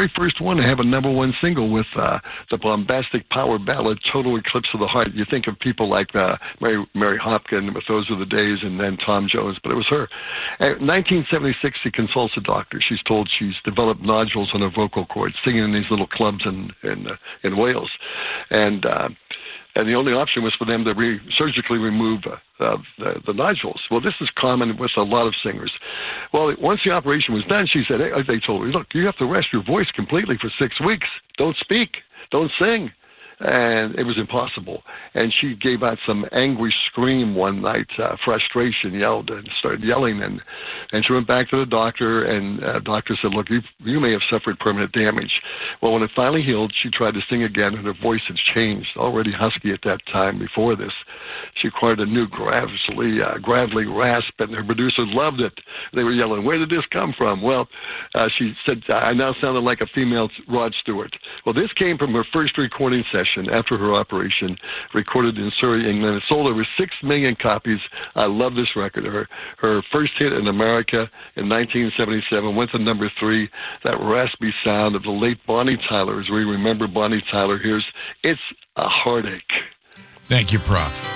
very first one to have a number one single with the bombastic power ballad "Total Eclipse of the Heart." You think of people like Mary Hopkin with "Those Were the Days," and then Tom Jones, but it was her. In 1976, she consults a doctor. She's told she's developed nodules on her vocal cords, singing in these little clubs in Wales, and the only option was for them to surgically remove the nodules. Well, this is common with a lot of singers. Well, once the operation was done, she said, they told her, look, you have to rest your voice completely for 6 weeks. Don't speak. Don't sing. And it was impossible. And she gave out some angry scream one night, frustration, yelled and started yelling. And she went back to the doctor, and the doctor said, look, you may have suffered permanent damage. Well, when it finally healed, she tried to sing again, and her voice had changed, already husky at that time before this. She acquired a new gravelly rasp, and her producers loved it. They were yelling, where did this come from? Well, she said, I now sounded like a female Rod Stewart. Well, this came from her first recording session after her operation, recorded in Surrey, England. It sold over 6 million copies. I love this record. Her first hit in America in 1977 went to number 3. That raspy sound of the late Bonnie Tyler, as we remember Bonnie Tyler. Here's "It's a Heartache." Thank you, Prof.